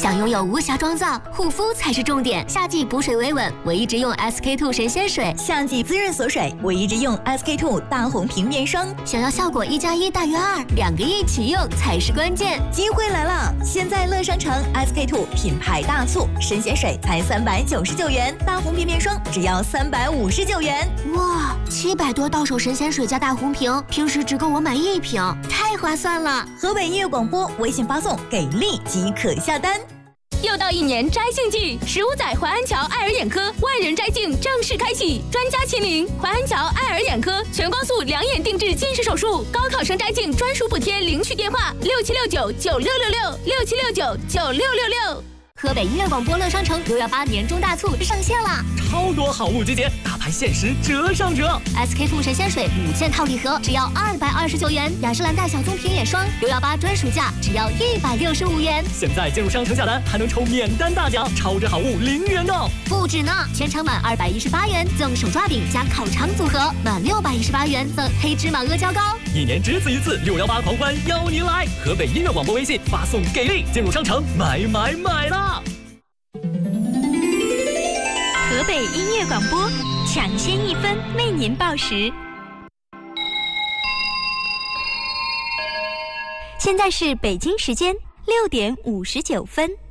想拥有无瑕妆造，护肤才是重点。夏季补水维稳，我一直用 SK-II 神仙水； 夏季滋润锁水，我一直用 SK-II 大红瓶面霜。 想要效果1+1大于2，2个一起用才是关键。 机会来了！现在乐商城 SK-II 品牌大促，神仙水才399元，大红瓶面霜只要359元。 哇，700多到手神仙水加大红瓶，平时只够我买1瓶，太划算了！ 河北音乐广播微信发送“给力”即可下单。 又到一年摘镜季，15载淮安桥爱尔眼科万人摘镜正式开启，专家亲临，淮安桥爱尔眼科全光速两眼定制近视手术，高考生摘镜专属补贴，领取电话67699666，67699666。 河北音乐广播乐商城618年终大促上线了， 超多好物集结，大牌限时折上折。 SK-II 神仙水5件套礼盒只要229元，雅诗兰黛小棕瓶眼霜618专属价只要165元。 现在进入商城下单还能抽免单大奖，超值好物零元购。 不止呢，全场满218元赠手抓饼加烤肠组合，满618元赠黑芝麻阿胶糕。 一年只此一次，618狂欢邀您来！河北音乐广播微信发送“给力”，进入商城买啦！ 河北音乐广播抢先1分为您报时。现在是北京时间6点59分。